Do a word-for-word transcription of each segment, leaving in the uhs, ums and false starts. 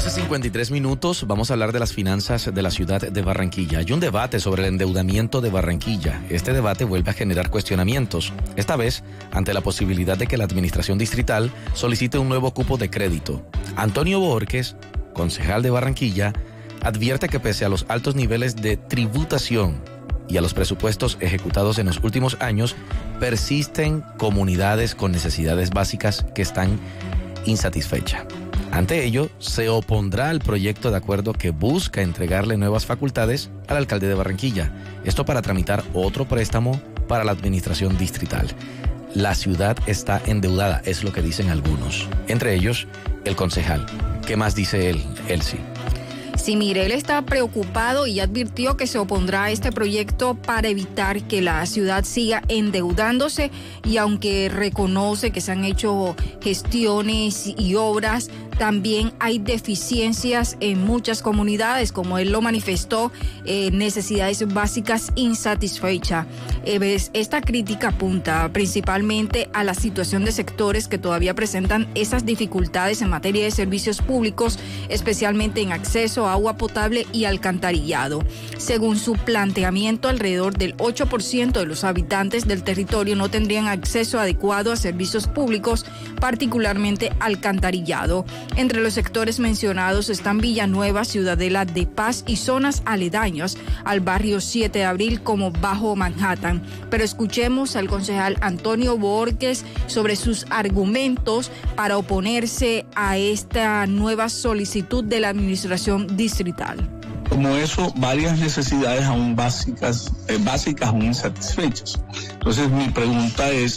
doce cincuenta y tres minutos, vamos a hablar de las finanzas de la ciudad de Barranquilla. Hay un debate sobre el endeudamiento de Barranquilla. Este debate vuelve a generar cuestionamientos, esta vez ante la posibilidad de que la administración distrital solicite un nuevo cupo de crédito. Antonio Borges, concejal de Barranquilla, advierte que pese a los altos niveles de tributación y a los presupuestos ejecutados en los últimos años, persisten comunidades con necesidades básicas que están insatisfechas. Ante ello, se opondrá al proyecto de acuerdo que busca entregarle nuevas facultades al alcalde de Barranquilla. Esto para tramitar otro préstamo para la administración distrital. La ciudad está endeudada, es lo que dicen algunos. Entre ellos, el concejal. ¿Qué más dice él, Elsie? Sí, mire, él está preocupado y advirtió que se opondrá a este proyecto para evitar que la ciudad siga endeudándose, y aunque reconoce que se han hecho gestiones y obras, también hay deficiencias en muchas comunidades, como él lo manifestó, eh, necesidades básicas insatisfechas. Eh, esta crítica apunta principalmente a la situación de sectores que todavía presentan esas dificultades en materia de servicios públicos, especialmente en acceso a agua potable y alcantarillado. Según su planteamiento, alrededor del ocho por ciento de los habitantes del territorio no tendrían acceso adecuado a servicios públicos, particularmente alcantarillado. Entre los sectores mencionados están Villanueva, Ciudadela de Paz y zonas aledañas al barrio siete de abril como Bajo Manhattan. Pero escuchemos al concejal Antonio Borges sobre sus argumentos para oponerse a esta nueva solicitud de la administración distrital. Como eso, varias necesidades aún básicas, eh, básicas aún insatisfechas. Entonces mi pregunta es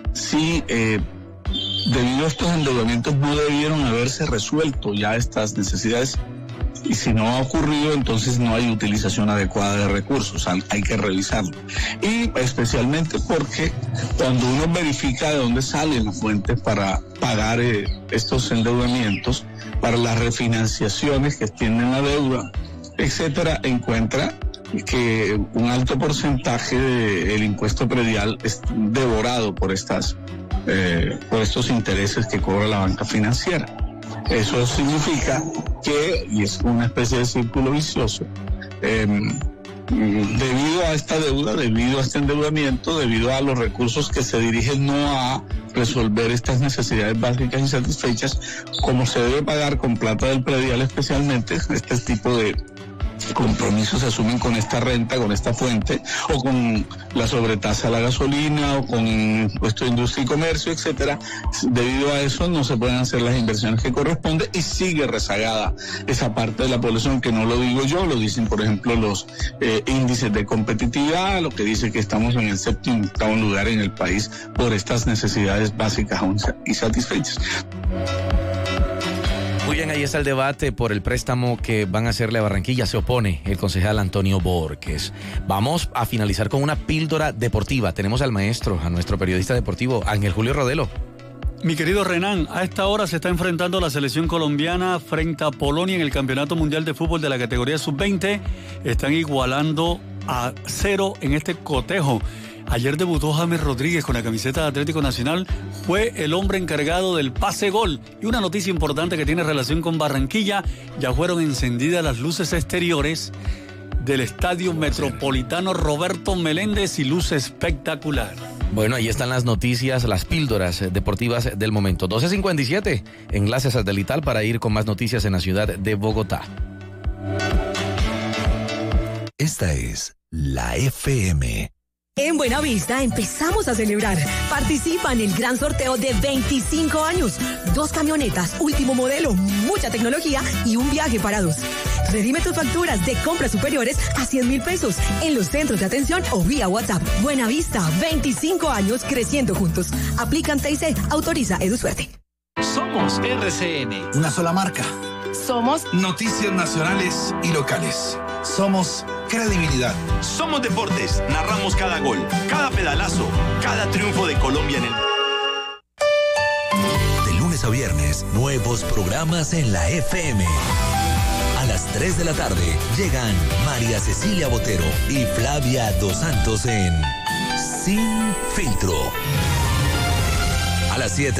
si eh, debido a estos endeudamientos no debieron haberse resuelto ya estas necesidades, y si no ha ocurrido, entonces no hay utilización adecuada de recursos, hay que revisarlo. Y especialmente porque cuando uno verifica de dónde salen las fuentes para pagar eh, estos endeudamientos, para las refinanciaciones que tienen la deuda, etcétera, encuentra que un alto porcentaje del impuesto predial es devorado por estas eh, por estos intereses que cobra la banca financiera. Eso significa que, y es una especie de círculo vicioso, eh, debido a esta deuda, debido a este endeudamiento, debido a los recursos que se dirigen no a resolver estas necesidades básicas insatisfechas, como se debe pagar con plata del predial especialmente, este tipo de compromisos se asumen con esta renta, con esta fuente, o con la sobretasa a la gasolina, o con impuesto de industria y comercio, etcétera. Debido a eso no se pueden hacer las inversiones que corresponden y sigue rezagada esa parte de la población, que no lo digo yo, lo dicen por ejemplo los eh, índices de competitividad, lo que dice que estamos en el séptimo, octavo lugar en el país por estas necesidades básicas aún insatisfechas. Muy bien, ahí está el debate por el préstamo que van a hacerle a Barranquilla. Se opone el concejal Antonio Borges. Vamos a finalizar con una píldora deportiva. Tenemos al maestro, a nuestro periodista deportivo, Ángel Julio Rodelo. Mi querido Renan, a esta hora se está enfrentando la selección colombiana frente a Polonia en el Campeonato Mundial de Fútbol de la categoría sub veinte. Están igualando a cero en este cotejo. Ayer debutó James Rodríguez con la camiseta de Atlético Nacional, fue el hombre encargado del pase gol. Y una noticia importante que tiene relación con Barranquilla: ya fueron encendidas las luces exteriores del Estadio Metropolitano Roberto Meléndez y luz espectacular. Bueno, ahí están las noticias, las píldoras deportivas del momento. doce cincuenta y siete, enlace satelital para ir con más noticias en la ciudad de Bogotá. Esta es la F M. En Buenavista empezamos a celebrar. Participa en el gran sorteo de veinticinco años. Dos camionetas, último modelo, mucha tecnología y un viaje para dos. Redime tus facturas de compras superiores a cien mil pesos en los centros de atención o vía WhatsApp. Buenavista, veinticinco años creciendo juntos. Aplican T I C, autoriza EduSuerte. Somos R C N. Una sola marca. Somos noticias nacionales y locales. Somos credibilidad. Somos deportes. Narramos cada gol, cada pedalazo, cada triunfo de Colombia en el... De lunes a viernes, nuevos programas en la F M. A las tres de la tarde llegan María Cecilia Botero y Flavia Dos Santos en Sin Filtro. A las siete